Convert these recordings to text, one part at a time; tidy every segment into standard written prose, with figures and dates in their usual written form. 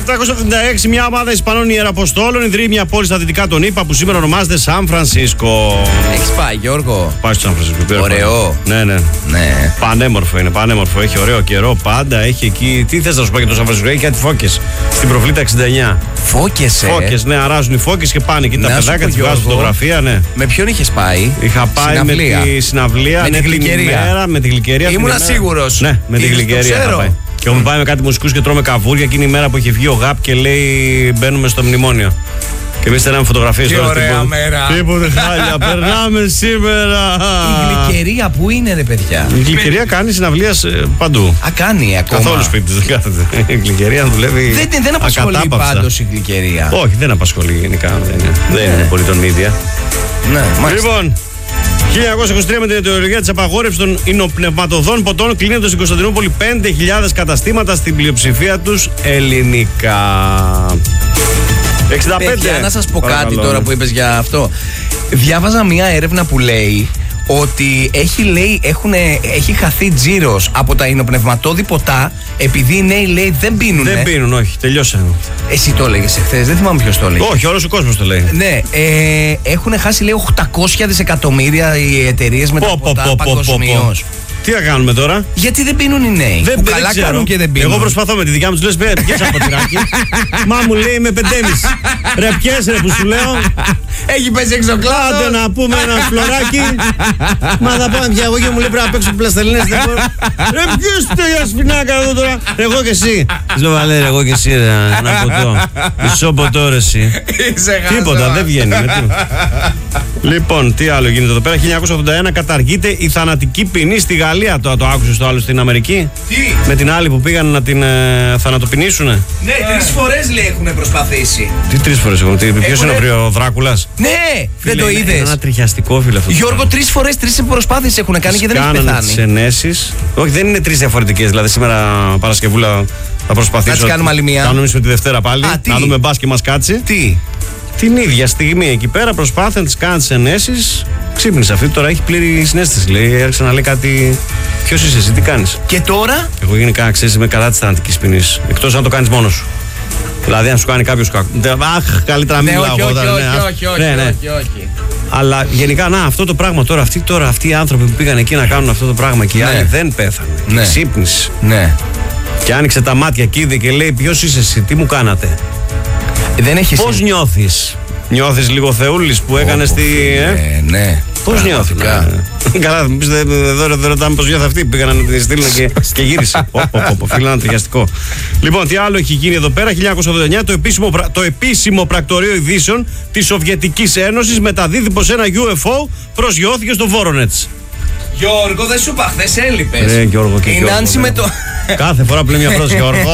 776, μια ομάδα Ισπανών Ιεραποστόλων ιδρύει μια πόλη στα δυτικά των ΗΠΑ που σήμερα ονομάζεται Σαν Φρανσίσκο. Έχεις πάει, Γιώργο? Πάει στο Σαν Φρανσίσκο. Ωραίο. Ναι. Πανέμορφο είναι, πανέμορφο. Έχει ωραίο καιρό πάντα. Έχει εκεί. Τι θες να σου πω για το Σαν Φρανσίσκο? Έχει κάτι φώκες στην Προβλήτα 69. Φώκες, Φώκες, ναι, αράζουν οι φώκες και πάνε εκεί τα παιδάκια, τις βγάζουν φωτογραφία, ναι. Με ποιον είχες πάει? Είχα πάει συναυλία. Με τη συναυλία. Με τη γλυκερία. Με τη γλυκερία. Ήμουνα σίγουρος. Ναι, με τη γλυκερία είχα πάει. Και έχουμε πάει με κάτι μουσικούς και τρώμε καβούρια. Εκείνη η μέρα που είχε βγει ο ΓΑΠ και λέει μπαίνουμε στο μνημόνιο. Και εμείς στέλναμε φωτογραφίες. Τι ωραία μέρα. Τίποτε χάλια. Περνάμε σήμερα. Η γλυκερία που είναι, ρε παιδιά? Η γλυκερία κάνει συναυλία παντού. Α, κάνει ακόμα? Καθόλου σπίτι δεν κάθεται. Η γλυκερία δουλεύει. Δεν απασχολεί πάντως η γλυκερία? Όχι, δεν απασχολεί γενικά. Δεν είναι πολύ τον ίδια. Ναι, μάλιστα. Λοιπόν, 1923 με την αιτιολογία της απαγόρευσης των υνοπνευματοδών ποτών κλείνονται στην Κωνσταντινούπολη 5.000 καταστήματα, στην πλειοψηφία τους ελληνικά. 65. Παιδιά, να σας πω κάτι τώρα που είπες για αυτό. Διάβαζα μια έρευνα που λέει ότι έχει χαθεί τζίρος από τα υνοπνευματώδη ποτά επειδή οι νέοι, λέει, δεν πίνουν. Δεν πίνουν, όχι, τελειώσανε. Εσύ το έλεγες εχθές, δεν θυμάμαι ποιος το έλεγε. Όχι, όλος ο κόσμος το λέει. Ναι, έχουν χάσει, λέει, 800 δισεκατομμύρια οι εταιρείες με τα ποτά παγκοσμίως. Τι θα κάνουμε τώρα? Γιατί δεν πίνουν οι νέοι? Δεν καλά ξέρω. κάνουν και δεν πίνουν. Εγώ προσπαθώ με τη δικιά μου, του λες πιέσα από τυράκι. Μα μου λέει με 5,5. Ρε πιέσαι, ρε που σου λέω. Έχει πέσει εξοκλάδο. Άντε να πούμε ένα φλωράκι. Μα θα πάμε πια εγώ και μου λέει πρέπει να παίξω πλαστελίνες. Ρε πιέστε για σφινάκα εδώ τώρα. Εγώ και εσύ. Λέω Βαλέρη, εγώ και εσύ ένα ποτό. Μισό ποτό ρε εσύ. Τίποτα, δεν βγαίνει. Λοιπόν, τι άλλο γίνεται εδώ πέρα? 1981 καταργείται η θανατική ποινή στη Γαλλία. Το άκουσες το άλλο στην Αμερική? Τι? Με την άλλη που πήγαν να την θανατοποινήσουνε. Ναι, 3 φορές, λέει, έχουν προσπαθήσει. Τι 3 φορές έχουν? Ποιος είναι ο Δράκουλας? Ναι, δεν το είδες? Ένα τριχιαστικό, φίλε, αυτό. Γιώργο, 3 φορές 3 προσπάθειες έχουν κάνει και δεν έχει πεθάνει. Κάνανε τις ενέσεις. Όχι, δεν είναι 3 διαφορετικές. Δηλαδή σήμερα Παρασκευούλα θα προσπαθήσω. Να τις κάνουμε άλλη μία. Κάνουμε εμείς με τη Δευτέρα πάλι. Να δούμε μπας και μας κάτσει. Τι? Την ίδια στιγμή εκεί πέρα προσπάθησε να τις κάνει τις ενέσεις. Ξύπνησε αυτή, τώρα έχει πλήρη συνέστηση. Λέει, έρχεται να λέει κάτι. Ποιος είσαι εσύ, τι κάνεις? Και τώρα? Εγώ γενικά ξέρεις, είμαι κατά της θανατικής ποινής. Εκτός αν το κάνεις μόνος σου. Δηλαδή, αν σου κάνει κάποιος κακό. Αχ, καλύτερα μην μιλάω. Όχι. Αλλά γενικά, να, αυτό το πράγμα τώρα, αυτοί οι άνθρωποι που πήγαν εκεί να κάνουν αυτό το πράγμα και οι άλλοι δεν πέθανε. Ναι. Ξύπνησε. Ναι. Και άνοιξε τα μάτια και είδε και λέει: ποιος είσαι εσύ, τι μου κάνατε? Δεν έχει. Πώς νιώθεις? Νιώθεις λίγο Θεούλης που έκανε τη. Ναι. Πώς νιώθεις? Καλά, δεν ρωτάμε πώς νιώθει αυτή. Πήγαν να τη στείλουν και γύρισε. Φίλε, ένα ταιριαστικό. Λοιπόν, τι άλλο έχει γίνει εδώ πέρα? 1989 το επίσημο πρακτορείο ειδήσεων της Σοβιετικής Ένωσης μεταδίδει πως ένα UFO προσγειώθηκε στο Βόρονετς. Γιώργο, δεν σου είπα χθες, έλειπες. Γιώργο, και η Νάνση με το. Κάθε φορά που λέει μια φράση, Γιώργο.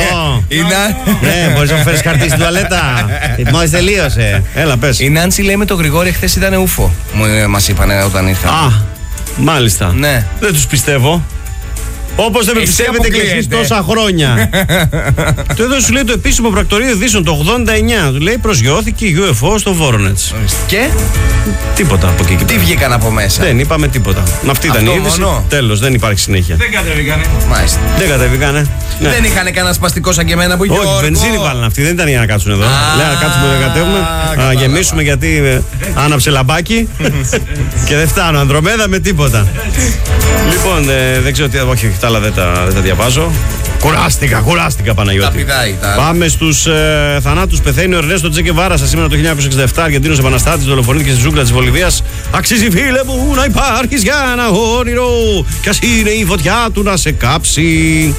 Ναι, μπορείς να μου φέρεις χαρτί στην τουαλέτα? Μόλις τελείωσε. Έλα, πες. Η Νάνση λέει με τον Γρηγόρη χθες ήταν ούφο. Μας είπανε όταν ήρθαν. Α, μάλιστα. Ναι. Δεν τους πιστεύω. Όπως δεν με πιστεύετε και εσείς τόσα χρόνια. Το εδώ σου λέει το επίσημο πρακτορείο ειδήσεων το 89. Του λέει προσγειώθηκε UFO στο Βόρονετς. Και τίποτα από εκεί και πέρα. Τι βγήκαν από μέσα? Δεν είπαμε τίποτα. Αυτή ήταν η είδηση. Τέλος, δεν υπάρχει συνέχεια. Δεν κατεβήκανε. Μάλιστα. Δεν κατεβήκανε. Ναι. Δεν είχαν κανένα σπαστικό σαν και εμένα που είχε. Όχι, βενζίνη βάλαν αυτοί. Δεν ήταν για να κάτσουν εδώ. Λέει να κάτσουμε να κατέβουμε. Να γεμίσουμε γιατί άναψε λαμπάκι. Και δεν φτάνω. Ανδρομέδα με τίποτα. Λοιπόν, δεν ξέρω τι. Όχι, τα άλλα δεν τα διαβάζω. Κουράστηκα Παναγιώτη. Πάμε στους θανάτους. Πεθαίνει ο Ερνέστο Τσε Γκεβάρα σήμερα το 1967. Αργεντίνος επαναστάτης, δολοφονήθηκε στη ζούγκλα της Βολιβίας. Αξίζει, φίλε μου, να υπάρχεις για ένα όνειρο. Κι ας είναι η φωτιά του να σε κάψει.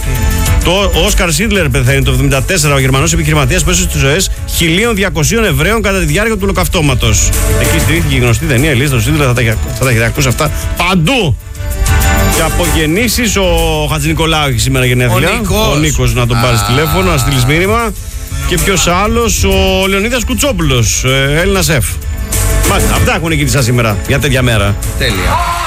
Ο Όσκαρ Σίντλερ πεθαίνει το 1974. Ο Γερμανός επιχειρηματίας που έσωσε τις ζωές 1.200 Εβραίων κατά τη διάρκεια του ολοκαυτώματος. Εκεί στηρίχθηκε η γνωστή ταινία. Η λίστα του Σίντλερ θα τα έχετε ακούσει αυτά παντού. Και από γεννήσεις ο Χατζηνικολάου έχει σήμερα γενέθλια. Ο Νίκος να τον πάρεις τηλέφωνο, να στείλεις μήνυμα. Και ποιος άλλος? Ο Λεωνίδας Κουτσόπουλος, Έλληνα σεφ. Μάλιστα, αυτά έχουν γίνει σήμερα για τέτοια μέρα. Τέλεια.